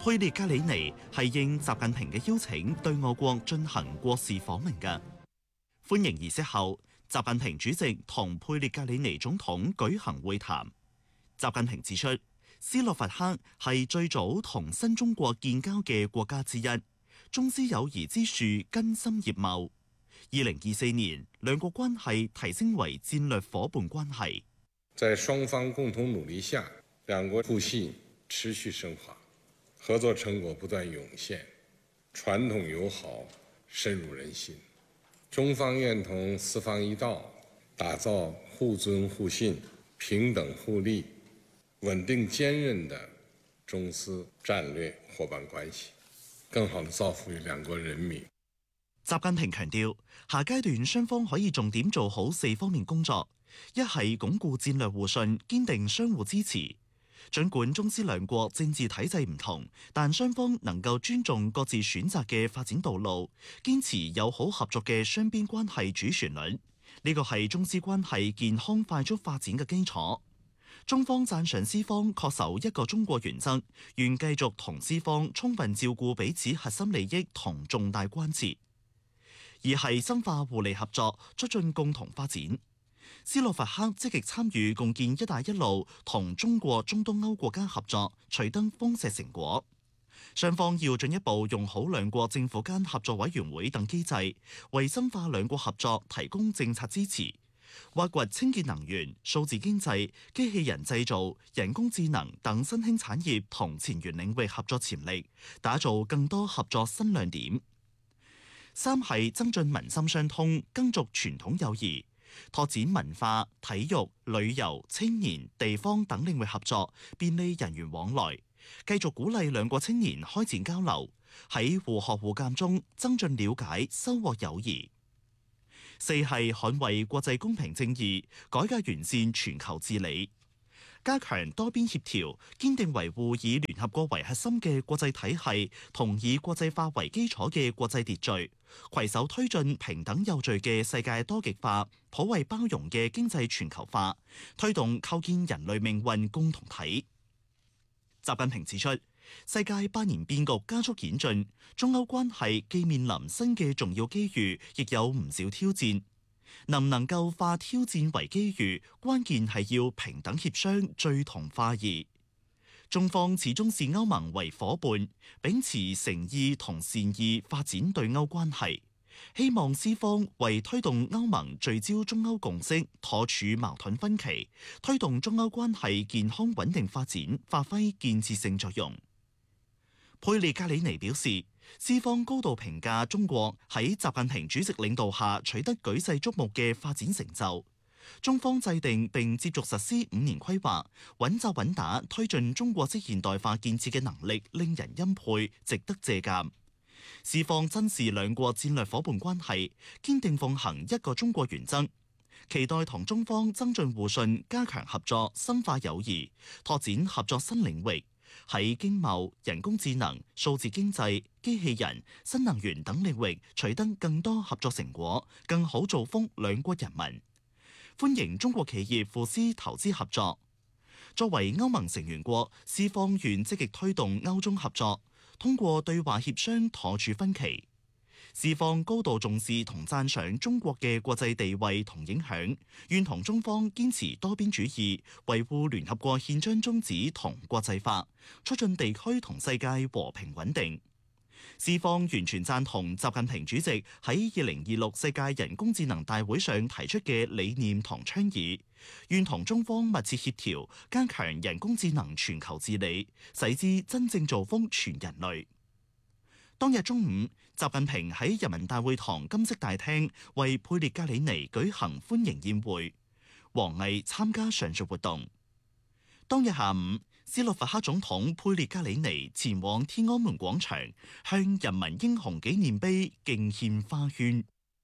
佩列加里尼係應習近平嘅邀請對我國進行國事訪問嘅。歡迎儀式後，習近平主席同佩列加里尼總統舉行會談。習近平指出，斯洛伐克係最早同新中國建交嘅國家之一，中斯友誼之樹根深葉茂。2024年，兩國關係提升為戰略夥伴關係。 在雙方共同努力下，兩國互信持續深化，合作成果不斷湧現，傳統友好深入人心。中方願同四方一道，打造互尊互信、平等互利、穩定堅韌的中斯戰略夥伴關係，更好地造福於兩國人民。 習近平強調，下階段雙方可以重點做好4方面工作：一係鞏固戰略互信，堅定相互支持。儘管中斯兩國政治體制唔同，但雙方能夠尊重各自選擇嘅發展道路，堅持友好合作嘅雙邊關係主旋律。呢個係中斯關係健康快速發展嘅基礎。中方讚賞斯方恪守一個中國原則，願繼續同斯方充分照顧彼此核心利益同重大關切。而係深化互利合作，促進共同發展。斯洛伐克積極參與共建「一帶一路」，同中國中東歐國家合作，取得豐碩成果。雙方要進一步用好兩國政府間合作委員會等機制，為深化兩國合作提供政策支持，挖掘清潔能源、數字經濟、機器人製造、人工智能等新興產業同前沿領域合作潛力，打造更多合作新亮點。三係增進民心相通，耕續傳統友誼，拓展文化、體育、旅遊、青年、地方等領域合作，便利人員往來，繼續鼓勵兩國青年開展交流，喺互學互鑑中增進了解，收穫友誼。四係捍衛國際公平正義，改革完善全球治理，加強多邊協調，堅定維護以聯合國為核心嘅國際體系同以國際法為基礎嘅國際秩序，攜手推進平等有序嘅世界多極化、普惠包容嘅經濟全球化，推動構建人類命運共同體。習近平指出，世界百年變局加速演進，中歐關係既面臨新嘅重要機遇，亦有唔少挑戰。能唔能夠化挑戰為機遇，關鍵係要平等協商，聚同化異。中方始終視歐盟為夥伴，秉持誠意同善意發展對歐關係，希望斯方為推動歐盟聚焦中歐共識，妥處矛盾分歧，推動中歐關係健康穩定發展，發揮建設性作用。佩列加里尼表示，斯方高度評價中國喺習近平主席領導下取得舉世矚目嘅發展成就。中方制定並接續實施5年規劃，穩紮穩打推進中國式現代化建設嘅能力令人欽佩，值得借鑑。斯方珍視兩國戰略夥伴關係，堅定奉行一個中國原則，期待同中方增進互信，加強合作，深化友誼，拓展合作新領域。喺經貿、人工智能、數字經濟、機器人、新能源等領域取得更多合作成果，更好造福兩國人民。歡迎中國企業赴斯投資合作。作為歐盟成員國，斯方願積極推動歐中合作，通過對話協商妥處分歧。斯方高度重視同讚賞中國嘅國際地位同影響，願同中方堅持多邊主義，維護聯合國憲章宗旨同國際法，促進地區同世界和平穩定。斯方完全贊同習近平主席喺2026世界人工智能大會上提出嘅理念同倡議，願同中方密切協調，加強人工智能全球治理，使之真正造福全人類。當日中午，習近平喺人民大會堂金色大廳為佩列加里尼舉行歡迎宴會，王毅參加上述活動。當日下午，斯洛伐克總統佩列加里尼前往天安門廣場，向人民英雄紀念碑敬獻花圈。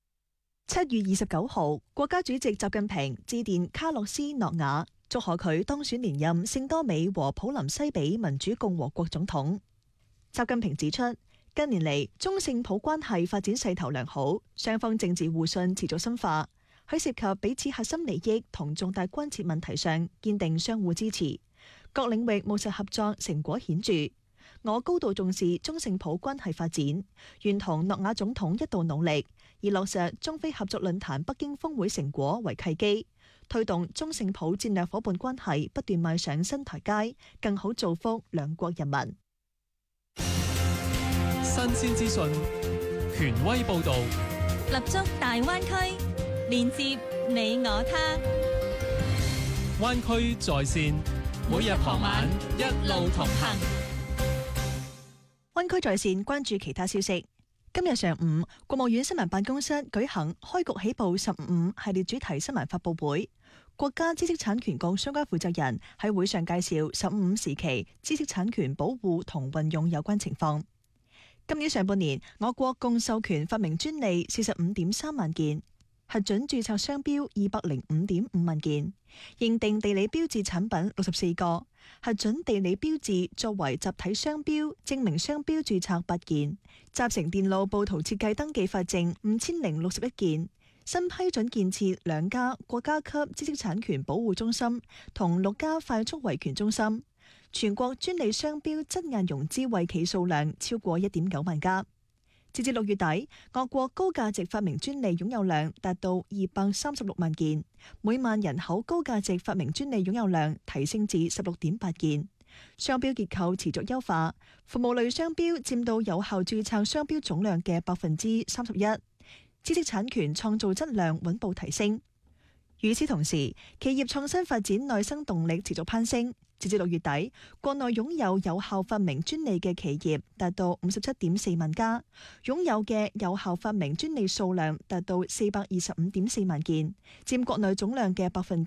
7月29號，國家主席習近平致電卡洛斯諾瓦，祝賀佢當選連任聖多美和普林西比民主共和國總統。習近平指出，近年嚟，中聖普關係發展勢頭良好，雙方政治互信持續深化。喺涉及彼此核心利益同重大關切問題上，堅定相互支持，各領域務實合作成果顯著。 我高度重視中聖普關係發展，願同諾亞總統一道努力，以落實中非合作論壇北京峰會成果為契機，推動中聖普戰略夥伴關係不斷邁上新台階，更好造福兩國人民。 新鮮資訊，權威報導， 立足大灣區，連接你我他。 灣區在線，每日傍晚一路同行。 灣區在線關注其他消息。今日上午，國務院新聞辦公室舉行開局起步15系列主題新聞發佈會，國家知識產權局相關負責人喺會上介紹15時期知識產權保護同運用有關情況。今年上半年，我國共授權發明專利45.3萬件，核准註冊商標205.5萬件，認定地理標誌產品64個，核准地理標誌作為集體商標、證明商標註冊8件，集成電路佈圖設計登記法證5061件，新批准建設2家國家級知識產權保護中心同6家快速維權中心。全國專利商標質押融資惠企數量超過1.9萬家。截至6月底，我國高價值發明專利擁有量達到236萬件，每萬人口高價值發明專利擁有量提升至16.8件。商標結構持續優化，服務類商標佔到有效註冊商標總量嘅31%，知識產權創造質量穩步提升。與此同時，企業創新發展內生動力持續攀升。截至6月底，國內擁有有效發明專利嘅企業達到57.4萬家，擁有嘅有效發明專利數量達到425.4萬件，佔國內總量嘅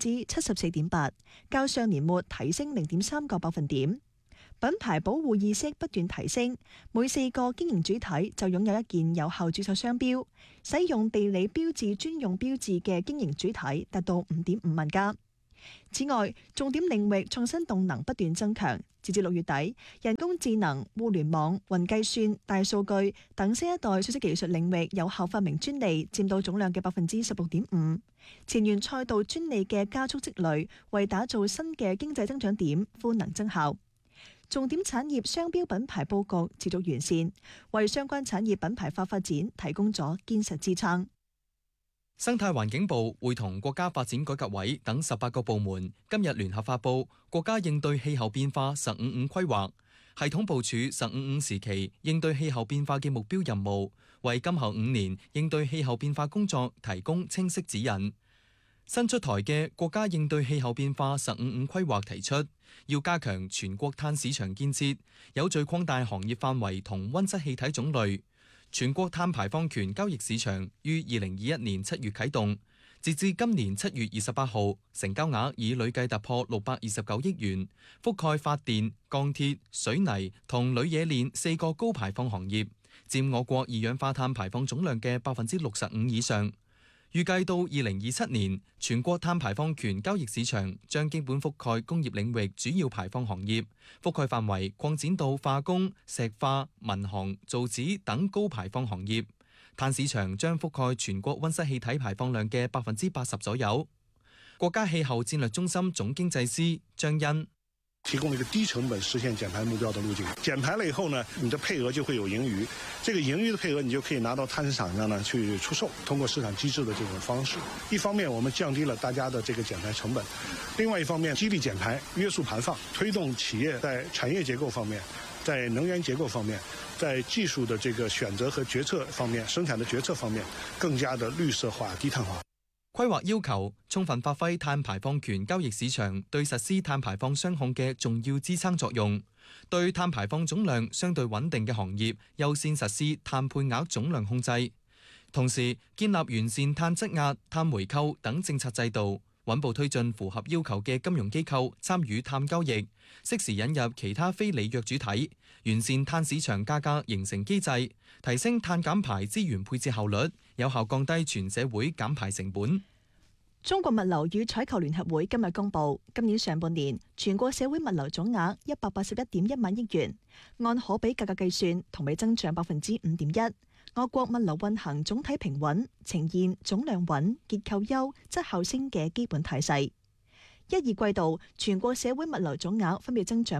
74.8%，較上年末提升0.3個百分點。品牌保護意識不斷提升，每4個經營主體就擁有1件有效註冊商標，使用地理標誌專用標誌嘅經營主體達到5.5萬家。此外，重點領域創新動能不斷增強。截至6月底，人工智能、互聯網、雲計算、大數據等新一代信息技術領域有效發明專利佔到總量嘅16.5%。前沿賽道專利嘅加速積累，為打造新嘅經濟增長點賦能增效。重點產業商標品牌佈局持續完善，為相關產業品牌化發展提供咗堅實支撐。 生態環境部會同國家發展改革委等18個部門今日聯合發布國家應對氣候變化15.5規劃，系統部署15.5時期應對氣候變化嘅目標任務，為今後5年應對氣候變化工作提供清晰指引。新出台嘅國家應對氣候變化15.5規劃提出，要加強全國碳市場建設，有序擴大行業範圍同溫室氣體種類。全國碳排放權交易市場於2021年7月啟動，截至今年7月28號，成交額已累計突破629億元，覆蓋發電、鋼鐵、水泥同鋁冶煉4個高排放行業，佔我國二氧化碳排放總量嘅65%以上。預計到2027年，全國碳排放權交易市場將基本覆蓋工業領域主要排放行業，覆蓋範圍擴展到化工、石化、民航、造紙等高排放行業。碳市場將覆蓋全國溫室氣體排放量嘅80%左右。國家氣候戰略中心總經濟師張欣提供了一個低成本實現減排目標的路徑。減排了以後呢，你的配額就會有盈餘，這個盈餘的配額你就可以拿到碳市場上呢去出售，通過市場機制的這種方式。一方面我們降低了大家的這個減排成本，另外一方面激勵減排、約束排放，推動企業在產業結構方面、在能源結構方面、在技術的這個選擇和決策方面、生產的決策方面更加的綠色化、低碳化。 規劃要求充分發揮碳排放權交易市場對實施碳排放雙控嘅重要支撐作用，對碳排放總量相對穩定嘅行業優先實施碳配額總量控制，同時建立完善碳質押、碳回購等政策制度，穩步推進符合要求嘅金融機構參與碳交易，適時引入其他非履約主體，完善碳市場價格形成機制，提升碳減排資源配置效率，有效降低全社會減排成本。 中國物流與採購聯合會今日公布，今年上半年全國社會物流總額181.1萬億元，按可比價格計算，同比增長5.1%。我國物流運行總體平穩，呈現總量穩、結構優、質效升嘅基本態勢。 一二季度全國社會物流總額分別增長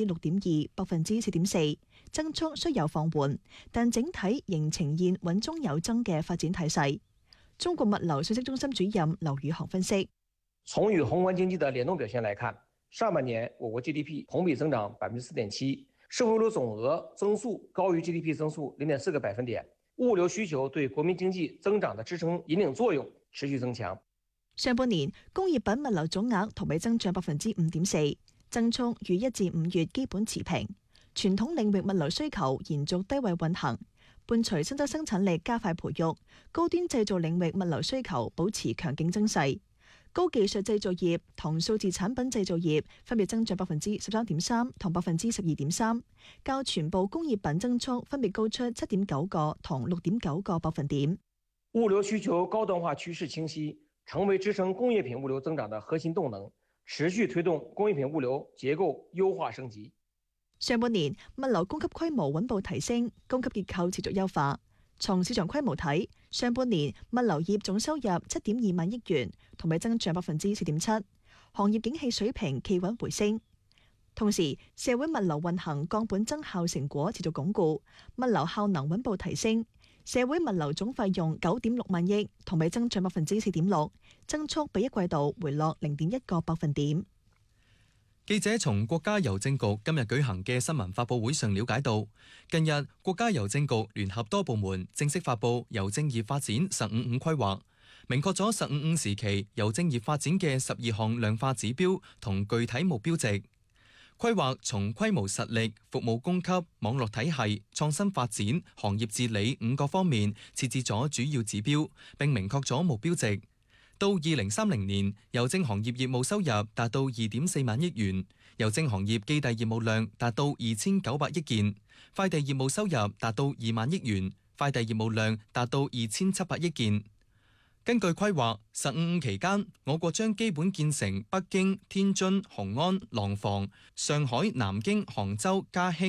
6.2%、4.4%，增速雖有放緩，但整體仍呈現穩中有增嘅發展態勢。中國物流信息中心主任劉宇航分析： 從與宏觀經濟的聯動表現來看，上半年我國 GDP 同比增長4.7%，社會物流總額增速高於 GDP 增速0.4個百分點，物流需求對國民經濟增長的支撐引領作用持續增強。 上半年工業品物流總額同比增長5.4%，增速與1至5月基本持平。傳統領域物流需求延續低位運行，伴隨新增生產力加快培育，高端製造領域物流需求保持強勁增勢。高技術製造業同數字產品製造業分別增長13.3%同12.3%，較全部工業品增速分別高出7.9個同6.9個百分點。 物流需求高端化趨勢清晰，成為支撐工業品物流增長的核心動能，持續推動工業品物流結構優化升級。 上半年物流供給規模穩步提升，供給結構持續優化。從市場規模睇，上半年物流業總收入7.2萬億元，同比增長4.7%，行業景氣水平企穩回升。同時，社會物流運行降本增效成果持續鞏固，物流效能穩步提升。社會物流總費用9.6萬億，同比增長4.6%，增速比一季度回落0.1個百分點。 記者從國家郵政局今日舉行嘅新聞發佈會上了解到，近日國家郵政局聯合多部門正式發佈郵政業發展15+5規劃，明確咗15+5時期郵政業發展嘅12項量化指標同具體目標值。規劃從規模實力、服務供給、網絡體系、創新發展、行業治理5個方面設置咗主要指標，並明確咗目標值。到2030年，郵政行業業務收入達到2.4萬億元，郵政行業寄遞業務量達到2900億件，快遞業務收入達到2萬億元，快遞業務量達到2700億件。根據規劃，15+5期間，我國將基本建成北京、天津、雄安、廊坊、上海、南京、杭州、嘉興、